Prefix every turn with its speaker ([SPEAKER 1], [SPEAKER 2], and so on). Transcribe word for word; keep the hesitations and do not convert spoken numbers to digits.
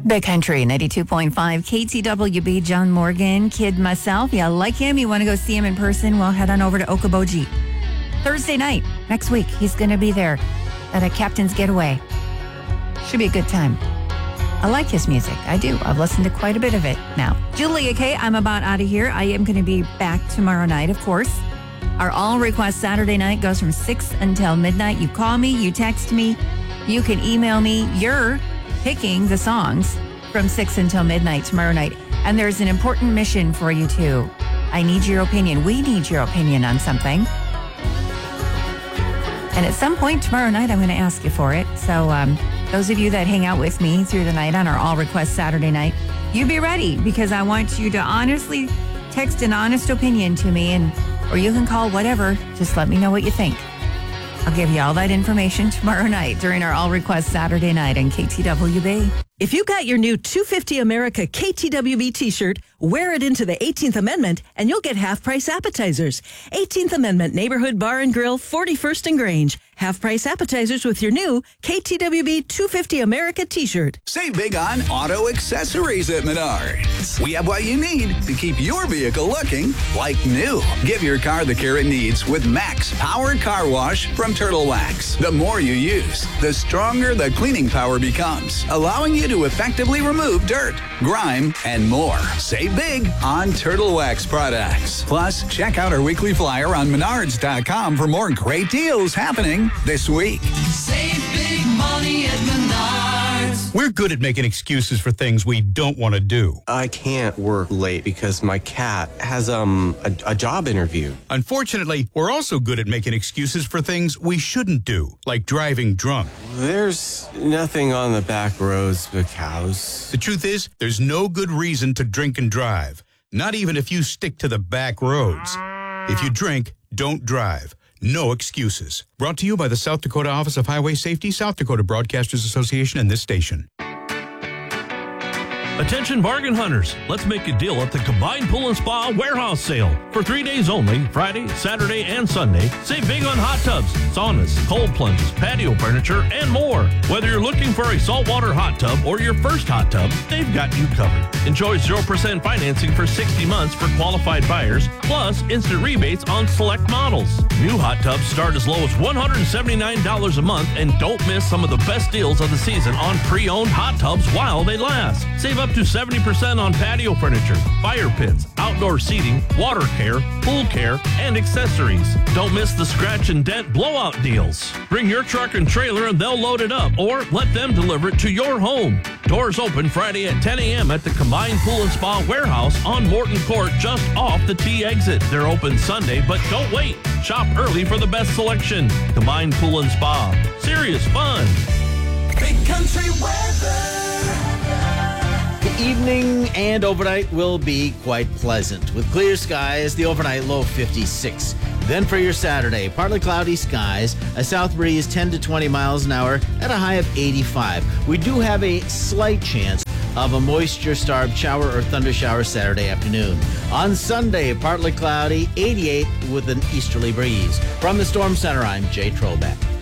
[SPEAKER 1] The Country, ninety-two point five K T W B, John Morgan, kid myself. You like him? You want to go see him in person? Well, head on over to Okoboji. Thursday night, next week, he's going to be there at a Captain's Getaway. Should be a good time. I like his music. I do. I've listened to quite a bit of it now. Julia K., I'm about out of here. I am going to be back tomorrow night, of course. Our All Request Saturday night goes from six until midnight. You call me, you text me, you can email me. You're picking the songs from six until midnight tomorrow night. And there's an important mission for you, too. I need your opinion. We need your opinion on something. And at some point tomorrow night, I'm going to ask you for it. So um, those of you that hang out with me through the night on our All Request Saturday night, you be ready, because I want you to honestly text an honest opinion to me, and or you can call, whatever. Just let me know what you think. I'll give you all that information tomorrow night during our All Request Saturday night on K T W B.
[SPEAKER 2] If you got your new two fifty America K T W B t-shirt, wear it into the eighteenth Amendment and you'll get half-price appetizers. eighteenth Amendment Neighborhood Bar and Grill, forty-first and Grange. Half-price appetizers with your new K T W B two fifty America t-shirt.
[SPEAKER 3] Save big on auto accessories at Menards. We have what you need to keep your vehicle looking like new. Give your car the care it needs with Max Powered Car Wash from Turtle Wax. The more you use, the stronger the cleaning power becomes, allowing you to effectively remove dirt, grime, and more. Save big on Turtle Wax products. Plus, check out our weekly flyer on menards dot com for more great deals happening this week.
[SPEAKER 4] Save big money at Menards.
[SPEAKER 5] We're good at making excuses for things we don't want to do.
[SPEAKER 6] I can't work late because my cat has um a, a job interview.
[SPEAKER 5] Unfortunately, we're also good at making excuses for things we shouldn't do, like driving drunk.
[SPEAKER 6] There's nothing on the back roads but cows.
[SPEAKER 5] The truth is, there's no good reason to drink and drive, not even if you stick to the back roads. If you drink, don't drive. No excuses. Brought to you by the South Dakota Office of Highway Safety, South Dakota Broadcasters Association, and this station.
[SPEAKER 7] Attention bargain hunters, let's make a deal at the Combined Pool and Spa Warehouse Sale. For three days only, Friday, Saturday, and Sunday, save big on hot tubs, saunas, cold plunges, patio furniture, and more. Whether you're looking for a saltwater hot tub or your first hot tub, they've got you covered. Enjoy zero percent financing for sixty months for qualified buyers, plus instant rebates on select models. New hot tubs start as low as one hundred seventy-nine dollars a month, and don't miss some of the best deals of the season on pre-owned hot tubs while they last. Save up to seventy percent on patio furniture, fire pits, outdoor seating, water care, pool care, and accessories. Don't miss the scratch and dent blowout deals. Bring your truck and trailer and they'll load it up, or let them deliver it to your home. Doors open Friday at ten a.m. at the Combined Pool and Spa Warehouse on Morton Court, just off the T exit. They're open Sunday, but don't wait. Shop early for the best selection. Combined Pool and Spa. Serious fun.
[SPEAKER 4] Big country weather.
[SPEAKER 8] The evening and overnight will be quite pleasant, with clear skies, the overnight low fifty-six. Then for your Saturday, partly cloudy skies, a south breeze ten to twenty miles an hour at a high of eighty-five. We do have a slight chance of a moisture-starved shower or thunder shower Saturday afternoon. On Sunday, partly cloudy, eighty-eight with an easterly breeze. From the Storm Center, I'm Jay Trollback.